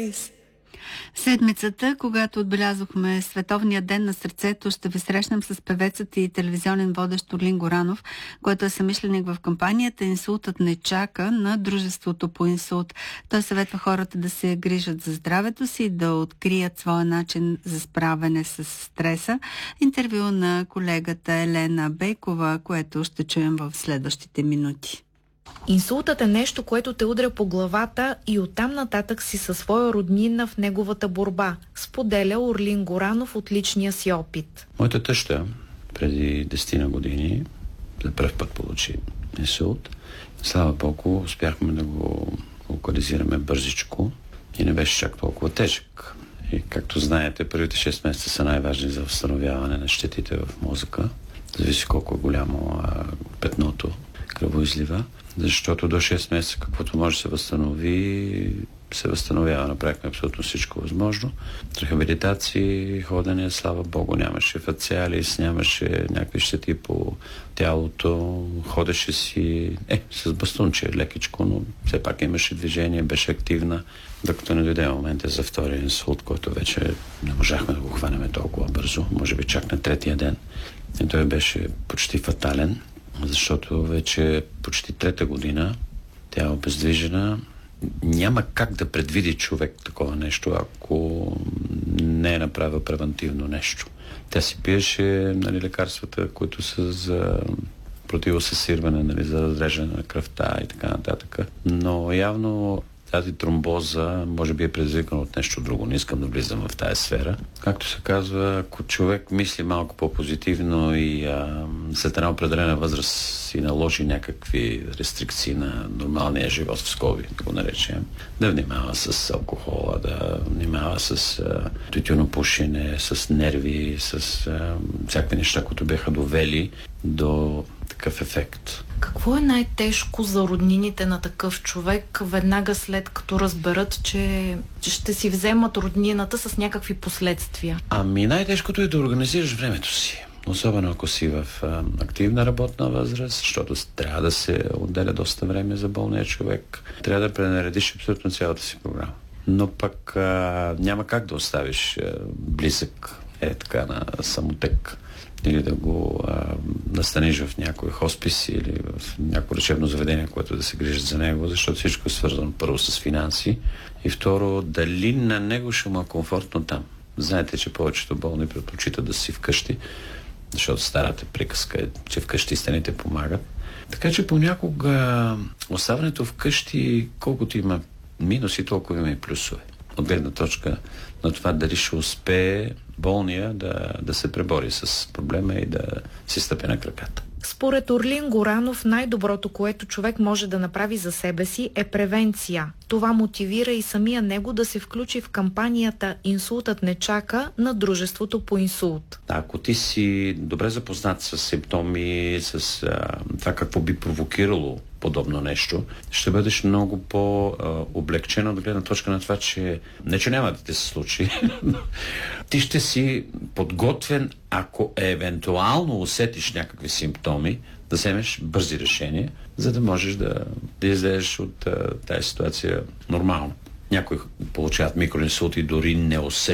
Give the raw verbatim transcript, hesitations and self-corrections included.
days. Седмицата, когато отбелязохме Световния ден на сърцето, ще ви срещнем с певецът и телевизионен водещ Орлин Горанов, който е съмишленик в кампанията "Инсултът не чака" на Дружеството по инсулт. Той съветва хората да се грижат за здравето си, да открият своя начин за справяне с стреса. Интервю на колегата Елена Бейкова, което ще чуем в следващите минути. Инсултът е нещо, което те удря по главата и оттам нататък си със своя роднина в неговата борба, споделя Орлин Горанов от личния си опит. Моята тъща преди десет години за пръв път получи инсулт. Слава Богу, успяхме да го локализираме бързичко и не беше чак толкова тежък. И както знаете, първите шест месеца са най-важни за възстановяване на щетите в мозъка. Зависи колко е голямо а, петното кръвоизлива, защото до шест месеца каквото може да се възстанови, се възстановява. Направихме абсолютно всичко възможно. Рехабилитации, ходене, слава Богу, нямаше фациалис, нямаше някакви щети по тялото, ходеше си е, с бастунче, лекичко, но все пак имаше движение, беше активна, докато не дойде момента за втория инсулт, който вече не можахме да го хванем толкова бързо, може би чак на третия ден. И той беше почти фатален, защото вече почти трета година тя е обездвижена. Няма как да предвиди човек такова нещо, ако не е направил превентивно нещо. Тя си пиеше, нали, лекарствата, които са за противосъсирване, нали, за разреждане на кръвта и така нататък. Но явно тази тромбоза може би е предизвикана от нещо друго. Не искам да влизам в тази сфера. Както се казва, ако човек мисли малко по-позитивно и а, след една определена възраст си наложи някакви рестрикции на нормалния живот в скоби, да го наречем, да внимава с алкохола, да внимава с а, тютюнопушене, с нерви, с а, всякакви неща, които бяха довели до такъв ефект. Какво е най-тежко за роднините на такъв човек веднага след като разберат, че ще си вземат роднината с някакви последствия? Ами най-тежкото е да организираш времето си. Особено ако си в а, активна работна възраст, защото трябва да се отделя доста време за болния човек. Трябва да пренаредиш абсолютно цялата си програма. Но пък а, няма как да оставиш а, близък е така на самотек или да го а, настаниш в някой хоспис или в някое лечебно заведение, което да се грижат за него, защото всичко е свързано първо с финанси и второ, дали на него ще му е комфортно там. Знаете, че повечето болни предпочитат да си вкъщи, защото старата приказка е, че вкъщи стените помагат. Така че понякога оставането вкъщи, колкото има минуси, толкова има и плюсове. От гледна точка на това дали ще успее болния да, да се пребори с проблема и да си стъпи на краката. Според Орлин Горанов, най-доброто, което човек може да направи за себе си, е превенция. Това мотивира и самия него да се включи в кампанията "Инсултът не чака" на Дружеството по инсулт. Ако ти си добре запознат с симптоми, с а, това какво би провокирало подобно нещо, ще бъдеш много по-облегчен от гледна точка на това, че не че няма да ти се случи. Ти ще си подготвен, ако евентуално усетиш някакви симптоми, да вземеш бързи решения, за да можеш да, да излезеш от а, тази ситуация нормално. Някои получават микроинсулти, дори не усещат